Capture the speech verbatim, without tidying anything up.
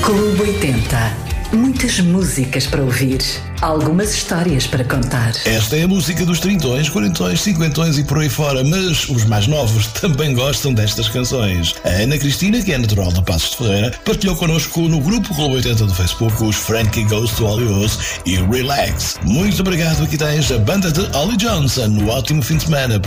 Clube oitenta. Muitas músicas para ouvir, algumas histórias para contar. Esta é a música dos trintões, quarentões, cinquentões e por aí fora, mas os mais novos também gostam destas canções. A Ana Cristina, que é natural de Passos de Ferreira, partilhou connosco no grupo Clube oitenta do Facebook os Frankie Goes to Hollywood e Relax. Muito obrigado, aqui tens a banda de Ollie Johnson. Um ótimo fim de semana.